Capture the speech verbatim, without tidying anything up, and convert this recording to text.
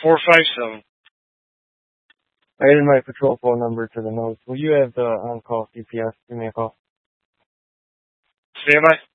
four five seven. I added my patrol phone number to the notes. Will you have the on-call C P S? Give me a call. Stand by.